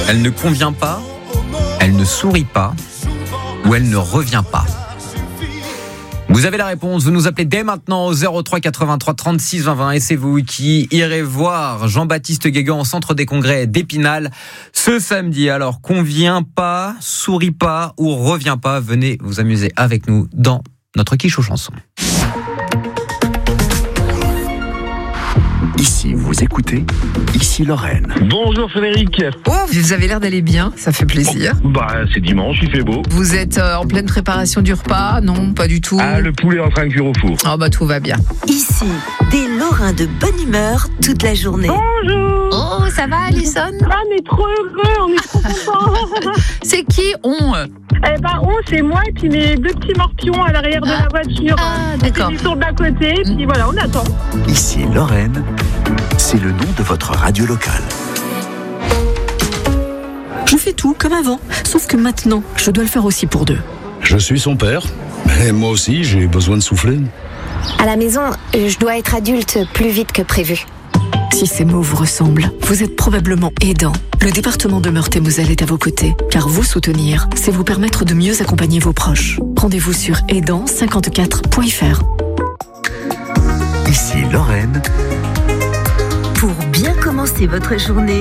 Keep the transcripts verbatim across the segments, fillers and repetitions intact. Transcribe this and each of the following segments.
Elle ne convient pas, elle ne sourit pas ou elle ne revient pas. Vous avez la réponse, vous nous appelez dès maintenant au zéro trois quatre-vingt-trois trente-six vingt vingt et c'est vous qui irez voir Jean-Baptiste Guégan au centre des congrès d'Épinal ce samedi. Alors, convient pas, sourit pas ou revient pas, venez vous amuser avec nous dans notre quiche aux chansons. Ici, vous écoutez, ici Lorraine. Bonjour Frédéric. Oh, vous avez l'air d'aller bien, ça fait plaisir. Oh, bah, c'est dimanche, il fait beau. Vous êtes euh, en pleine préparation du repas? Non, pas du tout. Ah, le poulet est en train de cuire au four. Oh bah tout va bien. Ici, des Lorrains de bonne humeur toute la journée. Bonjour. Oh, ça va Alison? Ah, on est trop heureux, on est trop contents. C'est qui on? Eh ben, on, c'est moi et puis mes deux petits morpions à l'arrière de ah. la voiture. Ah, d'accord. Ils sont de l'à côté, et puis voilà, on attend. Ici Lorraine, c'est le nom de votre radio locale. Je fais tout comme avant, sauf que maintenant, je dois le faire aussi pour deux. Je suis son père, mais moi aussi j'ai besoin de souffler. À la maison, je dois être adulte plus vite que prévu. Si ces mots vous ressemblent, vous êtes probablement aidant. Le département de Meurthe-et-Moselle est à vos côtés, car vous soutenir, c'est vous permettre de mieux accompagner vos proches. Rendez-vous sur aidant cinquante-quatre point f r. Ici Lorraine, Pour bien commencer votre journée,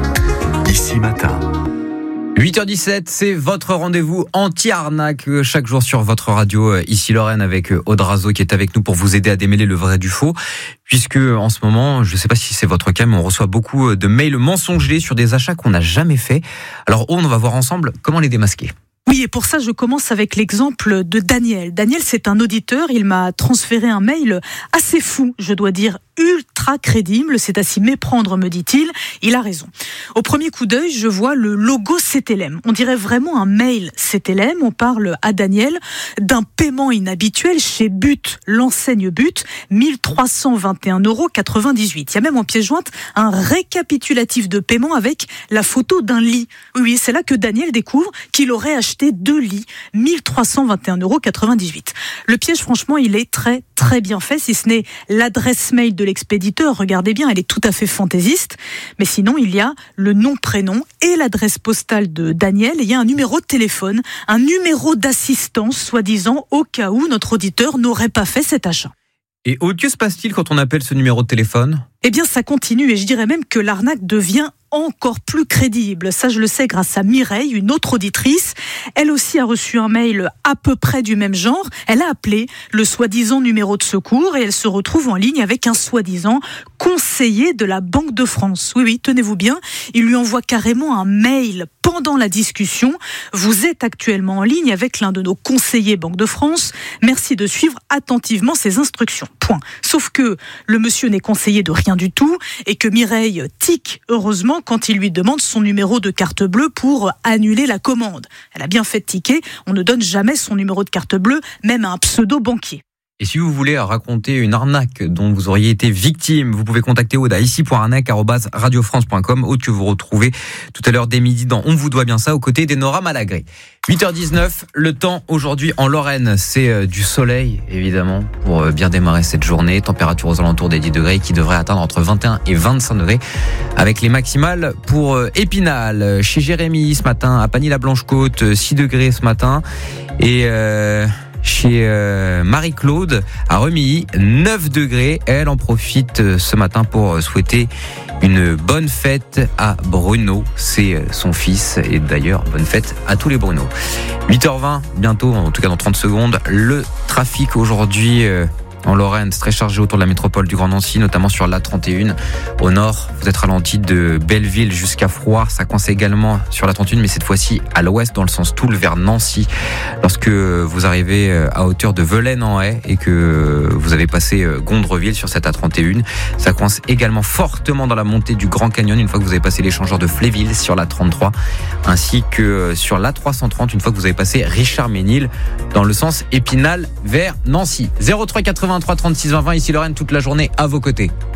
ici Matin. huit heures dix-sept, c'est votre rendez-vous anti-arnaque chaque jour sur votre radio. Ici Lorraine avec Audrazo qui est avec nous pour vous aider à démêler le vrai du faux. Puisque en ce moment, je ne sais pas si c'est votre cas, mais on reçoit beaucoup de mails mensongers sur des achats qu'on n'a jamais faits. Alors on va voir ensemble comment les démasquer. Oui, et pour ça, je commence avec l'exemple de Daniel. Daniel, c'est un auditeur. Il m'a transféré un mail assez fou, je dois dire, ultra crédible. C'est à s'y méprendre, me dit-il. Il a raison. Au premier coup d'œil, je vois le logo C T L M. On dirait vraiment un mail C T L M. On parle à Daniel d'un paiement inhabituel chez But, l'enseigne But, mille trois cent vingt et un euros quatre-vingt-dix-huit. Il y a même en pièce jointe un récapitulatif de paiement avec la photo d'un lit. Oui, oui, c'est là que Daniel découvre qu'il aurait acheté deux lits, mille trois cent vingt et un euros quatre-vingt-dix-huit. Le piège, franchement, il est très, très bien fait, si ce n'est l'adresse mail de l'expéditeur. Regardez bien, elle est tout à fait fantaisiste. Mais sinon, il y a le nom, prénom et l'adresse postale de Daniel. Et il y a un numéro de téléphone, un numéro d'assistance, soi-disant, au cas où notre auditeur n'aurait pas fait cet achat. Et au que se passe-t-il quand on appelle ce numéro de téléphone ? Eh bien, ça continue et je dirais même que l'arnaque devient encore plus crédible. Ça, je le sais grâce à Mireille, une autre auditrice. Elle aussi a reçu un mail à peu près du même genre. Elle a appelé le soi-disant numéro de secours et elle se retrouve en ligne avec un soi-disant conseiller de la Banque de France. Oui, oui, tenez-vous bien. Il lui envoie carrément un mail pendant la discussion. Vous êtes actuellement en ligne avec l'un de nos conseillers Banque de France. Merci de suivre attentivement ces instructions. Point. Sauf que le monsieur n'est conseiller de rien du tout et que Mireille tique, heureusement, quand il lui demande son numéro de carte bleue pour annuler la commande. Elle a bien fait tiquer, on ne donne jamais son numéro de carte bleue, même à un pseudo-banquier. Et si vous voulez raconter une arnaque dont vous auriez été victime, vous pouvez contacter Aude à ici point arnaque arobase radio france point com, Aude que vous retrouvez tout à l'heure dès midi dans On vous doit bien ça, aux côtés d'Enora Malagré. huit heures dix-neuf, le temps aujourd'hui en Lorraine, c'est du soleil évidemment pour bien démarrer cette journée. Température aux alentours des dix degrés qui devrait atteindre entre vingt et un et vingt-cinq degrés avec les maximales pour Épinal. Chez Jérémy ce matin, à Pagny-la-Blanche-Côte, six degrés ce matin et... Euh Chez euh, Marie-Claude à Remilly, neuf degrés. Elle en profite ce matin pour souhaiter une bonne fête à Bruno. C'est son fils et d'ailleurs, bonne fête à tous les Bruno. huit heures vingt, bientôt, en tout cas dans trente secondes. Le trafic aujourd'hui... Euh, En Lorraine, c'est très chargé autour de la métropole du Grand Nancy, notamment sur l'A trente et un. Au nord, vous êtes ralenti de Belleville jusqu'à Froid. Ça coince également sur l'A trente et un, mais cette fois-ci à l'ouest, dans le sens Toul vers Nancy. Lorsque vous arrivez à hauteur de Velaine-en-Haye et que vous avez passé Gondreville sur cette A trente et un, ça coince également fortement dans la montée du Grand Canyon une fois que vous avez passé l'échangeur de Fléville sur l'A trente-trois, ainsi que sur l'A trois cent trente une fois que vous avez passé Richard-Ménil dans le sens Épinal vers Nancy. zéro trois quatre-vingt-trois trente-six vingt vingt, ici Lorraine, toute la journée à vos côtés.